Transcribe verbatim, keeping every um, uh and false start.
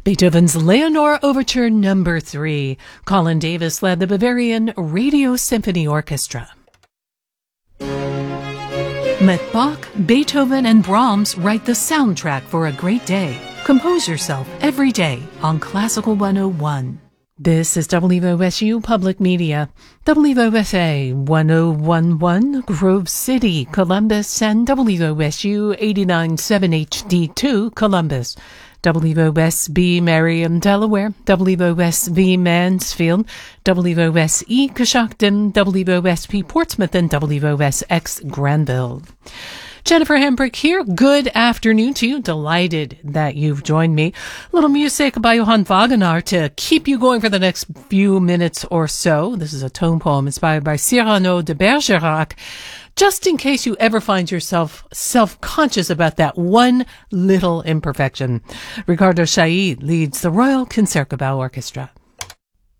Beethoven's Leonore Overture Number three. Colin Davis led the Bavarian Radio Symphony Orchestra. Let Bach, Beethoven, and Brahms write the soundtrack for a great day. Compose yourself every day on Classical one oh one. This is W O S U Public Media, W O S A one oh one point one, Grove City, Columbus, and W O S U eighty-nine point seven H D two, Columbus. W O S B Merriam, Delaware, W O S V Mansfield, W O S E Coshocton, W O S P Portsmouth, and W O S X Granville. Jennifer Hambrick here. Good afternoon to you. Delighted that you've joined me. A little music by Johann Wagenaar to keep you going for the next few minutes or so. This is a tone poem inspired by Cyrano de Bergerac. Just in case you ever find yourself self-conscious about that one little imperfection. Ricardo Chailly leads the Royal Concertgebouw Orchestra.